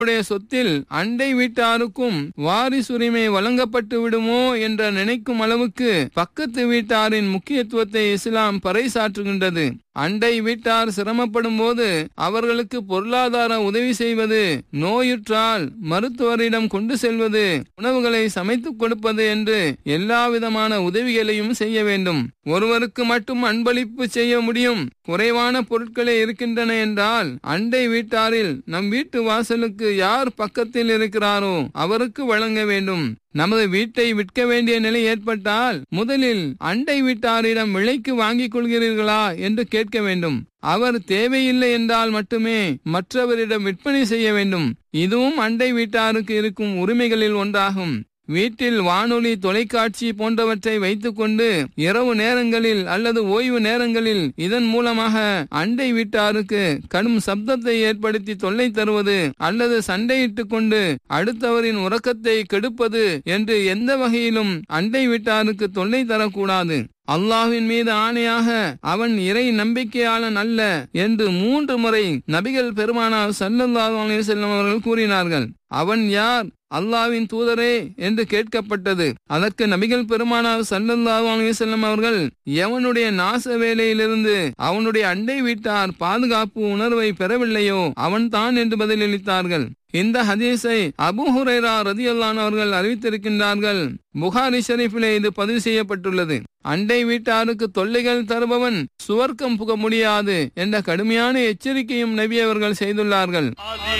சொத்தில் அண்டை வீட்டாருக்கும் வாரிசுரிமை வழங்கப்பட்டு விடுமோ என்ற நினைக்கும் அளவுக்கு பக்கத்து வீட்டாரின் முக்கியத்துவத்தை இஸ்லாம் பறைசாற்றுகின்றது. அண்டை வீட்டார் சிரமப்படும் போது அவர்களுக்கு பொருளாதார உதவி செய்வது, நோயுற்றால் மருத்துவரிடம் கொண்டு செல்வது, உணவுகளை சமைத்துக் கொடுப்பது என்று எல்லா விதமான உதவிகளையும் செய்ய வேண்டும். ஒருவருக்கு மட்டும் அன்பளிப்பு செய்ய முடியும், குறைவான பொருட்களே இருக்கின்றன என்றால் அண்டை வீட்டாரில் நம் வீட்டு வாசலுக்கு யார் பக்கத்தில் இருக்கிறாரோ அவருக்கு வழங்க வேண்டும். நமது வீட்டை விற்க வேண்டிய நிலை ஏற்பட்டால் முதலில் அண்டை வீட்டாரிடம் விலைக்கு வாங்கிக் கொள்கிறீர்களா என்று கேட்க வேண்டும். அவர் தேவையில்லை என்றால் மட்டுமே மற்றவரிடம் விற்பனை செய்ய வேண்டும். இதுவும் அண்டை வீட்டாருக்கு இருக்கும் உரிமைகளில் ஒன்றாகும். வீட்டில் வானொலி, தொலைக்காட்சி போன்றவற்றை வைத்துக்கொண்டு இரவு நேரங்களில் அல்லது ஓய்வு நேரங்களில் இதன் மூலமாக அண்டை வீட்டாருக்கு கடும் சப்தத்தை ஏற்படுத்தி தொல்லை தருவது அல்லது சண்டையிட்டு கொண்டு அடுத்தவரின் உறக்கத்தை கெடுப்பது என்று எந்த வகையிலும் அண்டை வீட்டாருக்கு தொல்லை தரக்கூடாது. அல்லாஹ்வின் மீது ஆணையாக அவன் இறை நம்பிக்கையாளன் அல்ல என்று 3 முறை நபிகள் பெருமானார் ஸல்லல்லாஹு அலைஹி வஸல்லம் அவர்கள் கூறினார்கள். அவன் யார், அல்லாஹ்வின் தூதரே என்று கேட்கப்பட்டது. அதற்கு நபிகள் பெருமானார் ஸல்லல்லாஹு அலைஹி வஸல்லம் அவர்கள் எவனுடைய நாச வேலையிலிருந்து அவனுடைய அண்டை வீட்டார் பாதுகாப்பு உணர்வை பெறவில்லையோ அவன்தான் என்று பதிலளித்தார்கள். இந்த ஹதீஸை அபூ ஹுரைரா ரலியல்லாஹு அன்ஹு அவர்கள் அறிவித்திருக்கின்றார்கள். புகாரி ஷரீஃபிலே இது பதிவு செய்யப்பட்டுள்ளது. அண்டை வீட்டாருக்கு தொல்லைகள் தருபவன் சுவர்க்கம் புக முடியாது என்ற கடுமையான எச்சரிக்கையும் நபி அவர்கள் செய்துள்ளார்கள்.